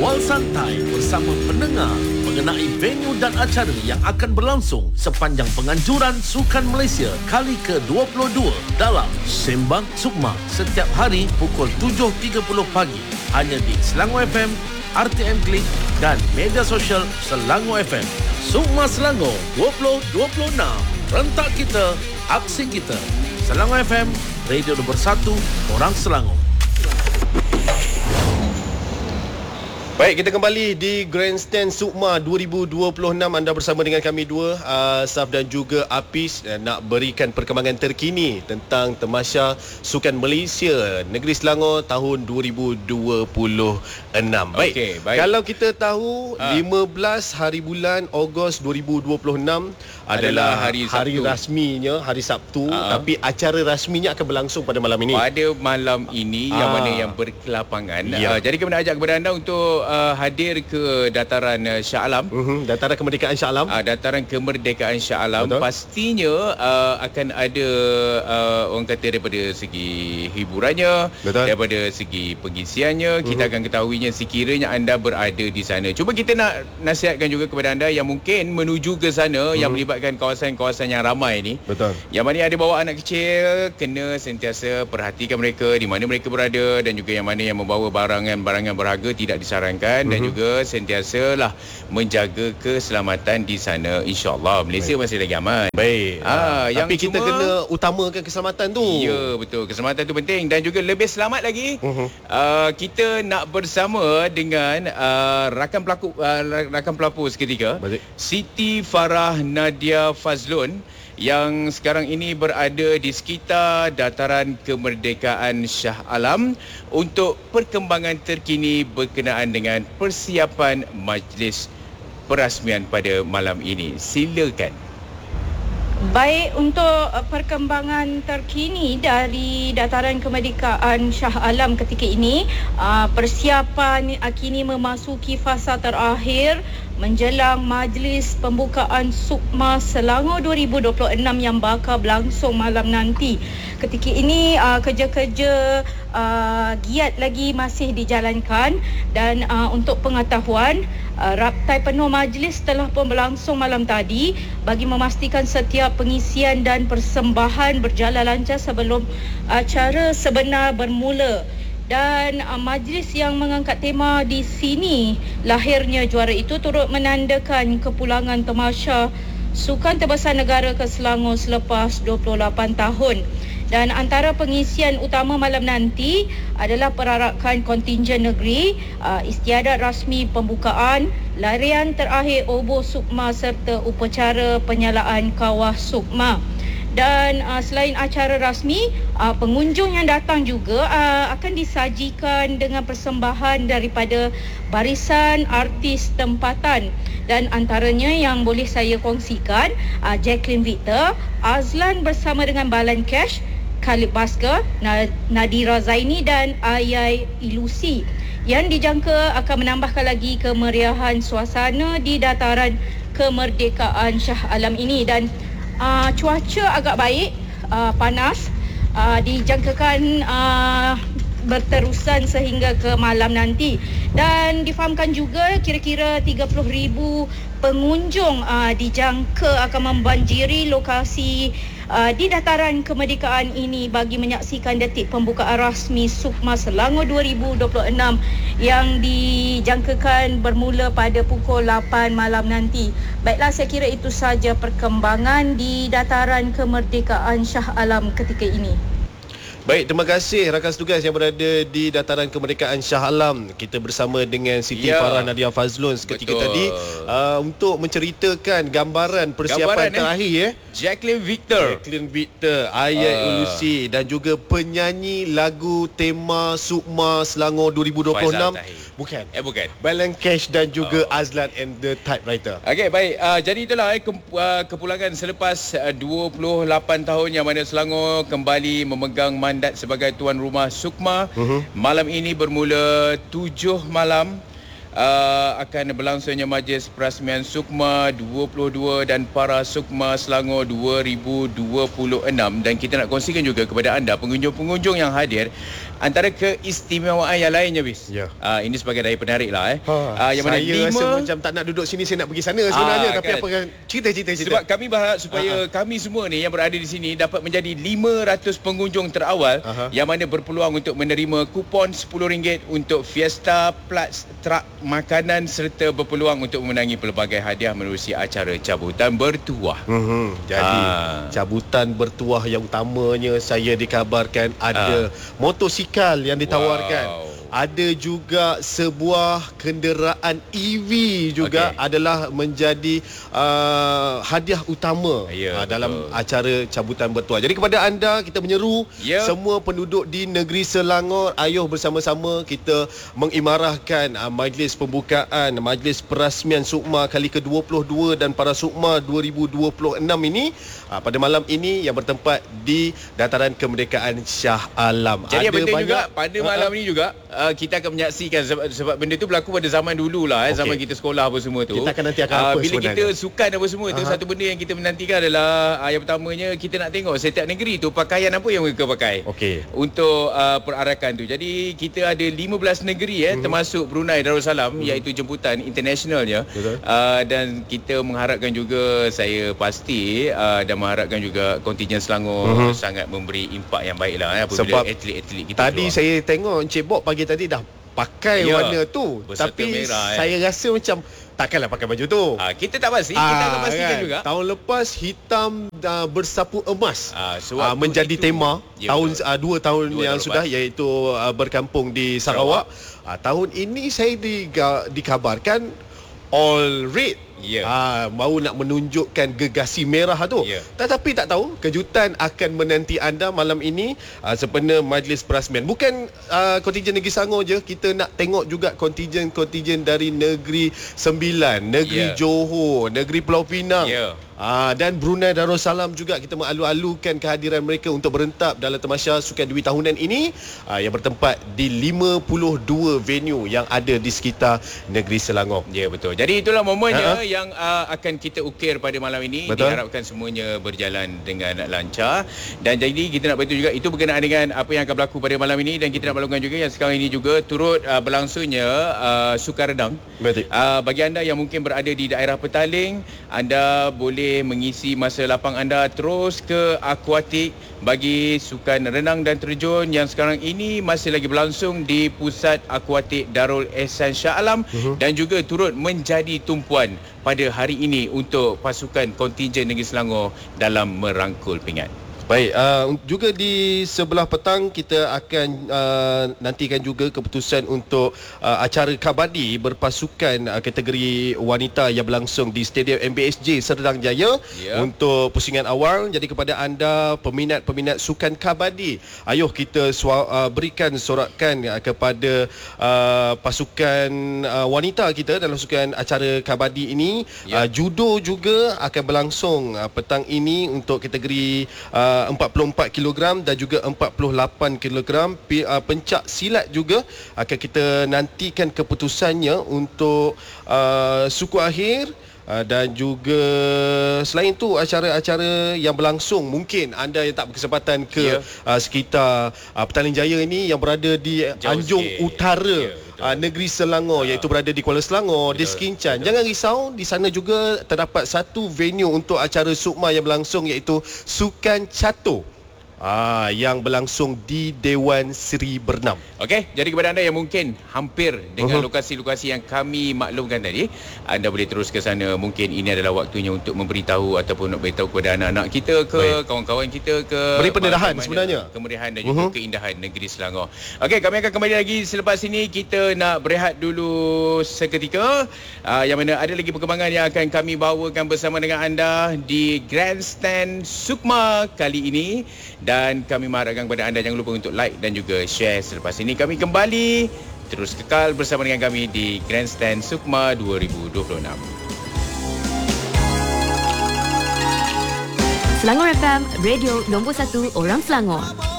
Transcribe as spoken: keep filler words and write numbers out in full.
Berbual santai bersama pendengar mengenai venue dan acara yang akan berlangsung sepanjang penganjuran Sukan Malaysia kali ke dua puluh dua dalam Sembang Sukma setiap hari pukul tujuh tiga puluh pagi hanya di Selangor F M, R T M Klik dan media sosial Selangor F M. Sukma Selangor dua ribu dua puluh enam. Rentak kita, aksi kita. Selangor F M, radio nombor satu orang Selangor. Baik, kita kembali di Grandstand Sukma dua ribu dua puluh enam. Anda bersama dengan kami dua, uh, Saf dan juga Apis, uh, nak berikan perkembangan terkini tentang Tamasya Sukan Malaysia Negeri Selangor tahun dua ribu dua puluh enam. Baik, okay, baik. Kalau kita tahu ha. lima belas hari bulan Ogos dua ribu dua puluh enam adalah, adalah hari, hari rasminya, hari Sabtu, ha. tapi acara rasminya akan berlangsung pada malam ini. Pada malam ini ha. yang mana yang berkelapangan. Ya. Uh, jadi kami nak ajak kepada anda untuk Uh, hadir ke dataran uh, Shah Alam, uh-huh. dataran kemerdekaan Shah Alam, uh, dataran kemerdekaan Shah Alam. Betul. Pastinya uh, akan ada uh, orang kata daripada segi hiburannya, betul, daripada segi pengisiannya, uh-huh. kita akan ketahuinya sekiranya anda berada di sana. Cuba kita nak nasihatkan juga kepada anda yang mungkin menuju ke sana, uh-huh. yang melibatkan kawasan-kawasan yang ramai ni. Betul. Yang mana ada bawa anak kecil, kena sentiasa perhatikan mereka di mana mereka berada, dan juga yang mana yang membawa barangan-barangan berharga tidak disarankan. Dan uh-huh. juga sentiasalah menjaga keselamatan di sana. InsyaAllah Malaysia Baik. masih lagi aman. Baik. Ha, yang tapi kita cuma, kena utamakan keselamatan tu. Ya, betul. Keselamatan tu penting. Dan juga lebih selamat lagi, uh-huh. uh, kita nak bersama dengan uh, rakan pelakon uh, rakan pelapor seketika, Baik. Siti Farah Nadia Fazlun, yang sekarang ini berada di sekitar dataran kemerdekaan Shah Alam untuk perkembangan terkini berkenaan dengan persiapan majlis perasmian pada malam ini. Silakan. Baik, untuk perkembangan terkini dari dataran kemerdekaan Shah Alam ketika ini, persiapan kini memasuki fasa terakhir menjelang majlis pembukaan Sukma Selangor dua ribu dua puluh enam yang bakal berlangsung malam nanti. Ketika ini uh, kerja-kerja uh, giat lagi masih dijalankan, dan uh, untuk pengetahuan, uh, raptai penuh majlis telah pun berlangsung malam tadi bagi memastikan setiap pengisian dan persembahan berjalan lancar sebelum acara sebenar bermula. Dan uh, majlis yang mengangkat tema di sini lahirnya juara itu turut menandakan kepulangan Tamasya Sukan Terbesar Negara ke Selangor selepas dua puluh lapan tahun. Dan antara pengisian utama malam nanti adalah perarakan kontingen negeri, uh, istiadat rasmi pembukaan, larian terakhir Oboh Sukma serta upacara penyalaan kawah Sukma. Dan uh, selain acara rasmi, uh, pengunjung yang datang juga uh, akan disajikan dengan persembahan daripada barisan artis tempatan. Dan antaranya yang boleh saya kongsikan, uh, Jacqueline Victor, Azlan bersama dengan Balan Cash, Khalid Basker, Nadira Zaini dan Ayai Ilusi, yang dijangka akan menambahkan lagi kemeriahan suasana di dataran kemerdekaan Shah Alam ini. Dan Uh, cuaca agak baik, uh, panas, uh, dijangkakan uh, berterusan sehingga ke malam nanti. Dan difahamkan juga kira-kira tiga puluh ribu pengunjung uh, dijangka akan membanjiri lokasi uh, di dataran kemerdekaan ini bagi menyaksikan detik pembukaan rasmi Sukma Selangor dua ribu dua puluh enam yang dijangkakan bermula pada pukul lapan malam nanti. Baiklah, saya kira itu saja perkembangan di dataran kemerdekaan Shah Alam ketika ini. Baik, terima kasih rakan tugas yang berada di dataran kemerdekaan Shah Alam. Kita bersama dengan Siti ya. Farah Nadia Fazlun seketika Betul. tadi uh, untuk menceritakan gambaran persiapan gambaran, terakhir eh. Jacqueline Victor, Jacqueline Victor, Ayat uh. Ulusi dan juga penyanyi lagu tema Sukma Selangor dua ribu dua puluh enam. Bukan. Eh bukan. Balan Cash dan juga uh. Azlan and the Typewriter. Okey, baik. Uh, jadi itulah eh, ke, uh, kepulangan selepas uh, dua puluh lapan tahun yang mana Selangor kembali memegang mandat sebagai tuan rumah Sukma. Uh-huh. Malam ini bermula tujuh malam uh, akan berlangsungnya Majlis Perasmian Sukma dua puluh dua dan Para Sukma Selangor dua ribu dua puluh enam, dan kita nak kongsikan juga kepada anda pengunjung-pengunjung yang hadir antara keistimewaan yang lainnya, bis. Ya. Uh, ini sebagai daya penarik lah eh. Ha, uh, yang mana saya lima rasa macam tak nak duduk sini, saya nak pergi sana sebenarnya. Ah, Tapi kan. apa kan? Cerita-cerita cerita. Sebab kami berharap supaya uh-huh. kami semua ni yang berada di sini dapat menjadi lima ratus pengunjung terawal uh-huh. yang mana berpeluang untuk menerima kupon sepuluh ringgit untuk Fiesta Plus Truck makanan serta berpeluang untuk memenangi pelbagai hadiah menerusi acara cabutan bertuah. Uh-huh. Jadi Ah. cabutan bertuah yang utamanya saya dikabarkan ada motosikal yang ditawarkan. Wow. Ada juga sebuah kenderaan E V juga Okey. adalah menjadi uh, hadiah utama Ya, uh, dalam betul. acara cabutan bertuah. Jadi kepada anda, kita menyeru Ya. semua penduduk di negeri Selangor, ayuh bersama-sama kita mengimarahkan uh, majlis pembukaan Majlis Perasmian Sukma kali ke dua puluh dua dan Para Sukma dua ribu dua puluh enam ini uh, pada malam ini yang bertempat di Dataran Kemerdekaan Shah Alam. Jadi yang penting banyak- juga pada malam ini juga uh, kita akan menyaksikan sebab, sebab benda tu berlaku pada zaman dulu lah eh, Okey. zaman kita sekolah apa semua tu. Kita akan nanti akan Uh, apa bila sebenarnya? kita sukan apa semua tu, Aha. satu benda yang kita menantikan adalah uh, yang pertamanya kita nak tengok setiap negeri tu pakaian apa yang mereka pakai. Okey. Untuk uh, perarakan tu. Jadi kita ada lima belas negeri eh, hmm. termasuk Brunei Darussalam hmm. iaitu jemputan internationalnya. Uh, dan kita mengharapkan juga, saya pasti uh, dan mengharapkan juga kontingen Selangor hmm. sangat memberi impak yang baik lah eh, apabila Sebab atlet-atlet kita Tadi keluar. saya tengok Encik Bob pagi tadi dah pakai Ya, warna tu. berserta Tapi merah, eh. saya rasa macam takkanlah pakai baju tu. Ah, kita tak pasti, kita akan Ah, pastikan kan? juga. Tahun lepas hitam uh, bersapu emas Ah, uh, sewaktu menjadi itu- tema Ya, tahun betul. uh, dua tahun Dua yang tahun sudah lepas. iaitu uh, berkampung di Sarawak. Uh, tahun ini saya diga- dikabarkan all red. Ya. Ah, baru nak menunjukkan gegasi merah tu. Ya. Tetapi tak tahu, kejutan akan menanti anda malam ini uh, sempena Majlis Perasmian. Bukan uh, kontingen Negeri Selangor je, kita nak tengok juga kontingen-kontingen dari Negeri Sembilan, Negeri Ya. Johor, Negeri Pulau Pinang. Ya. Ah, dan Brunei Darussalam juga kita mengalu-alukan kehadiran mereka untuk berentap dalam tamasya sukan dwi tahunan ini ah, yang bertempat di lima puluh dua venue yang ada di sekitar Negeri Selangor. Ya, betul. Jadi itulah momennya Ha-ha. yang uh, akan kita ukir pada malam ini. Betul. Diharapkan semuanya berjalan dengan lancar. Dan jadi kita nak beritahu juga itu berkenaan dengan apa yang akan berlaku pada malam ini, dan kita nak maklumkan juga yang sekarang ini juga turut uh, berlangsungnya uh, sukan redang. Betul. Uh, bagi anda yang mungkin berada di daerah Petaling, anda boleh mengisi masa lapang anda terus ke akuatik bagi sukan renang dan terjun yang sekarang ini masih lagi berlangsung di Pusat Akuatik Darul Ehsan Shah Alam uh-huh. dan juga turut menjadi tumpuan pada hari ini untuk pasukan kontingen Negeri Selangor dalam merangkul pingat. Baik, uh, juga di sebelah petang kita akan uh, nantikan juga keputusan untuk uh, acara kabadi berpasukan uh, kategori wanita yang berlangsung di Stadium M B S J Serdang Jaya Ya. untuk pusingan awal. Jadi kepada anda peminat-peminat sukan kabadi, ayuh kita sua, uh, berikan sorakan uh, kepada uh, pasukan uh, wanita kita dalam sukan acara kabadi ini. Ya. Uh, judo juga akan berlangsung uh, petang ini untuk kategori uh, empat puluh empat kilogram dan juga empat puluh lapan kilogram. Pi- uh, Pencak silat juga akan kita nantikan keputusannya untuk uh, suku akhir. Uh, dan juga selain itu acara-acara yang berlangsung, mungkin anda yang tak berkesempatan ke Ya. uh, sekitar uh, Petaling Jaya ini yang berada di Jauh Anjung sikit. Utara, Ya, betul. uh, Negeri Selangor, iaitu berada di Kuala Selangor, di Betul, Sekincan. betul. Jangan risau, di sana juga terdapat satu venue untuk acara Sukma yang berlangsung, iaitu Sukan Catur. Ah, yang berlangsung di Dewan Seri Bernam. Okey, jadi kepada anda yang mungkin hampir dengan Uh-huh. lokasi-lokasi yang kami maklumkan tadi, anda boleh terus ke sana. Mungkin ini adalah waktunya untuk memberitahu ataupun nak beritahu kepada anak-anak kita ke, Baik. kawan-kawan kita ke, Beri pendarahan bagaimana sebenarnya. kemeriahan dan juga Uh-huh. keindahan negeri Selangor. Okey, kami akan kembali lagi selepas ini. Kita nak berehat dulu seketika, uh, yang mana ada lagi perkembangan yang akan kami bawakan bersama dengan anda di Grandstand Sukma kali ini. Dan kami mengharapkan kepada anda jangan lupa untuk like dan juga share. Selepas ini kami kembali, terus kekal bersama dengan kami di Grandstand Sukma dua ribu dua puluh enam. Selangor F M, radio nombor satu orang Selangor.